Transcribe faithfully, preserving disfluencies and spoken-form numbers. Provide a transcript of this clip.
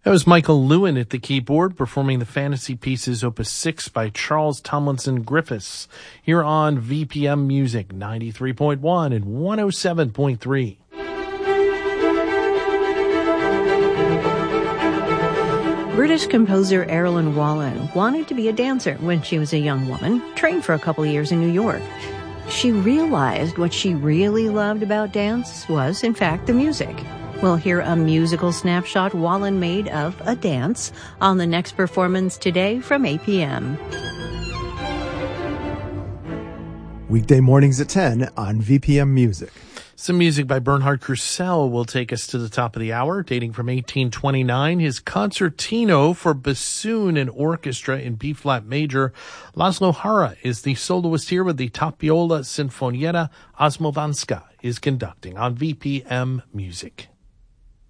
That was Michael Lewin at the keyboard, performing the fantasy pieces Opus six by Charles Tomlinson Griffiths, here on V P M Music ninety-three point one and one oh seven point three. British composer Erilyn Wallen wanted to be a dancer when she was a young woman, trained for a couple of years in New York. She realized what she really loved about dance was, in fact, the music. We'll hear a musical snapshot Wallen made of a dance on the next performance today from eight p.m. Weekday mornings at ten on V P M Music. Some music by Bernhard Krusell will take us to the top of the hour, dating from eighteen twenty-nine. His concertino for bassoon and orchestra in B-flat major. Laszlo Hara is the soloist here with the Tapiola Sinfonietta. Osmovanska is conducting on V P M Music.